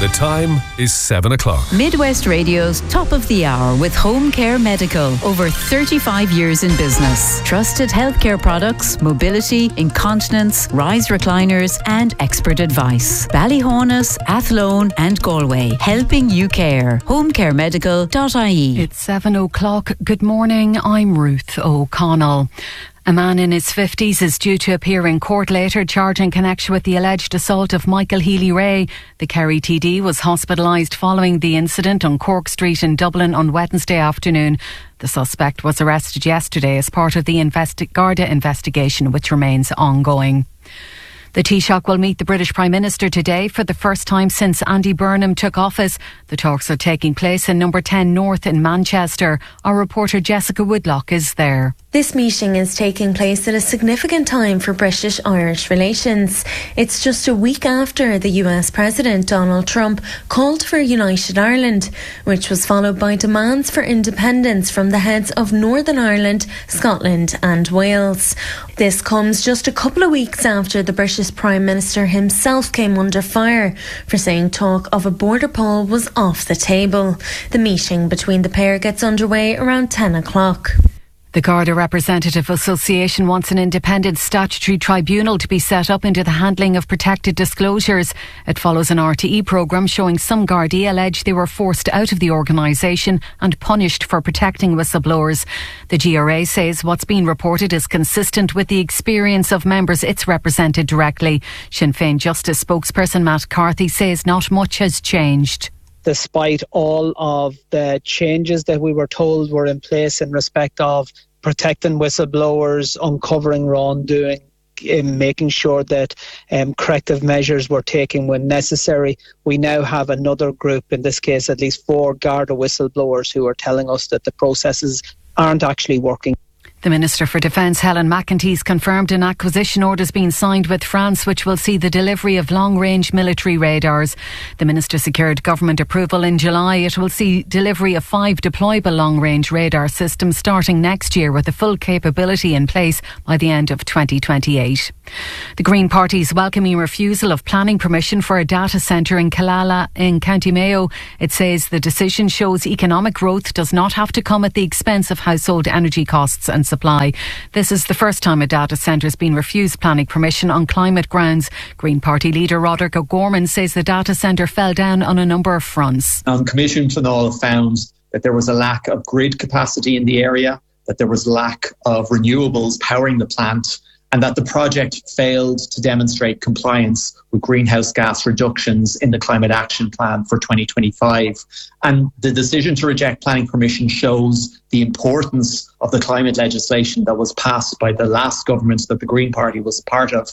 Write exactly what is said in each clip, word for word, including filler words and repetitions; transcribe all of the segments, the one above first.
The time is seven o'clock. Midwest Radio's Top of the Hour with Home Care Medical. Over thirty-five years in business. Trusted healthcare products, mobility, incontinence, rise recliners and expert advice. Ballyhonus, Athlone and Galway. Helping you care. home care medical dot I E. It's seven o'clock. Good morning. I'm Ruth O'Connell. A man in his fifties is due to appear in court later, charged in connection with the alleged assault of Michael Healy-Rae. The Kerry T D was hospitalised following the incident on Cork Street in Dublin on Wednesday afternoon. The suspect was arrested yesterday as part of the investi- Garda investigation, which remains ongoing. The Taoiseach will meet the British Prime Minister today for the first time since Andy Burnham took office. The talks are taking place in Number ten North in Manchester. Our reporter Jessica Woodlock is there. This meeting is taking place at a significant time for British-Irish relations. It's just a week after the U S President Donald Trump called for United Ireland, which was followed by demands for independence from the heads of Northern Ireland, Scotland and Wales. This comes just a couple of weeks after the British Prime Minister himself came under fire for saying talk of a border poll was off the table. The meeting between the pair gets underway around ten o'clock. The Garda Representative Association wants an independent statutory tribunal to be set up into the handling of protected disclosures. It follows an R T E programme showing some Gardaí allege they were forced out of the organisation and punished for protecting whistleblowers. The G R A says what's been reported is consistent with the experience of members it's represented directly. Sinn Féin Justice spokesperson Matt Carthy says not much has changed. Despite all of the changes that we were told were in place in respect of protecting whistleblowers, uncovering wrongdoing, in making sure that um, corrective measures were taken when necessary, we now have another group, in this case at least four Garda whistleblowers, who are telling us that the processes aren't actually working. The Minister for Defence, Helen McEntee, confirmed an acquisition order has been signed with France, which will see the delivery of long-range military radars. The Minister secured government approval in July. It will see delivery of five deployable long-range radar systems starting next year, with the full capability in place by the end of twenty twenty-eight. The Green Party's welcoming refusal of planning permission for a data centre in Killala in County Mayo. It says the decision shows economic growth does not have to come at the expense of household energy costs and supply. This is the first time a data centre has been refused planning permission on climate grounds. Green Party leader Roderick O'Gorman says the data centre fell down on a number of fronts. Um, Commission Clonal found that there was a lack of grid capacity in the area, that there was lack of renewables powering the plant, and that the project failed to demonstrate compliance with greenhouse gas reductions in the Climate Action Plan for twenty twenty-five. And the decision to reject planning permission shows the importance of the climate legislation that was passed by the last government that the Green Party was part of.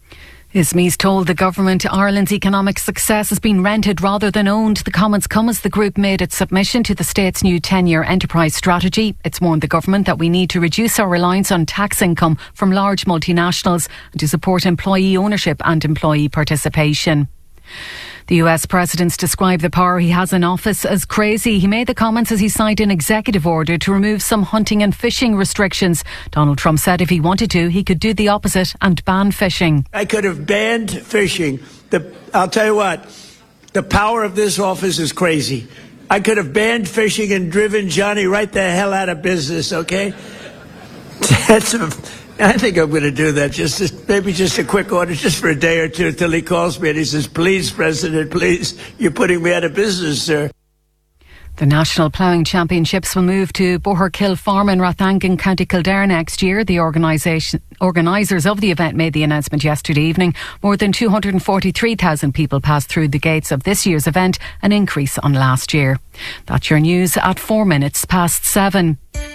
Isme's told the government Ireland's economic success has been rented rather than owned. The comments come as the group made its submission to the state's new ten-year enterprise strategy. It's warned the government that we need to reduce our reliance on tax income from large multinationals and to support employee ownership and employee participation. The U S President's described the power he has in office as crazy. He made the comments as he signed an executive order to remove some hunting and fishing restrictions. Donald Trump said if he wanted to, he could do the opposite and ban fishing. I could have banned fishing. The, I'll tell you what, the power of this office is crazy. I could have banned fishing and driven Johnny right the hell out of business, okay? That's a... I think I'm going to do that. Just maybe just a quick order, just for a day or two, until he calls me and he says, "Please, President, please, you're putting me out of business, sir." The National Ploughing Championships will move to Boherkill Farm in Rathangan, County Kildare next year. The organisation organisers of the event made the announcement yesterday evening. More than two hundred forty-three thousand people passed through the gates of this year's event, an increase on last year. That's your news at four minutes past seven.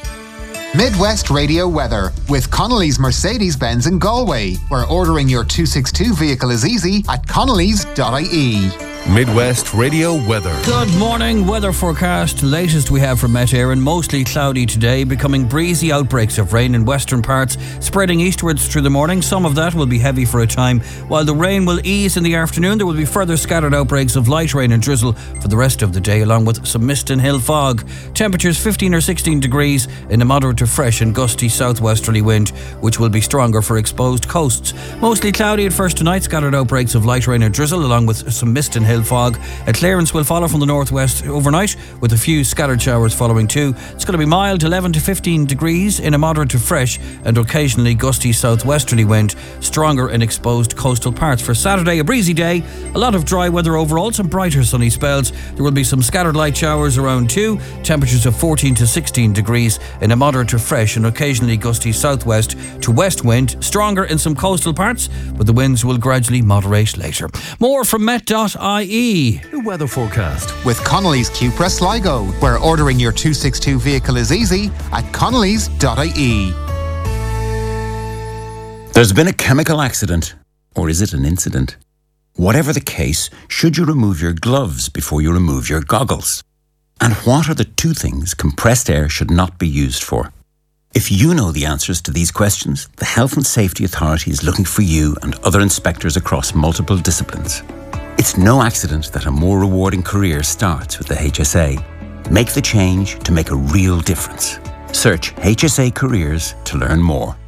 Midwest Radio weather with Connolly's Mercedes-Benz in Galway, where ordering your two sixty-two vehicle is easy at connellys dot I E. Midwest Radio weather. Good morning. Weather forecast. Latest we have from Met Éireann. Mostly cloudy today, becoming breezy. Outbreaks of rain in western parts, spreading eastwards through the morning. Some of that will be heavy for a time. While the rain will ease in the afternoon, there will be further scattered outbreaks of light rain and drizzle for the rest of the day, along with some mist and hill fog. Temperatures fifteen or sixteen degrees in a moderate to fresh and gusty southwesterly wind, which will be stronger for exposed coasts. Mostly cloudy at first tonight. Scattered outbreaks of light rain and drizzle, along with some mist and hill hill fog. A clearance will follow from the northwest overnight, with a few scattered showers following too. It's going to be mild, eleven to fifteen degrees in a moderate to fresh and occasionally gusty southwesterly wind, stronger in exposed coastal parts. For Saturday, a breezy day, a lot of dry weather overall, some brighter sunny spells. There will be some scattered light showers around too. Temperatures of fourteen to sixteen degrees in a moderate to fresh and occasionally gusty southwest to west wind, stronger in some coastal parts, but the winds will gradually moderate later. More from met dot I E. The weather forecast with Connolly's Cupra Sligo, where ordering your two sixty-two vehicle is easy at connellys dot I E. There's been a chemical accident, or is it an incident? Whatever the case, should you remove your gloves before you remove your goggles? And what are the two things compressed air should not be used for? If you know the answers to these questions, the Health and Safety Authority is looking for you and other inspectors across multiple disciplines. It's no accident that a more rewarding career starts with the H S A. Make the change to make a real difference. Search H S A Careers to learn more.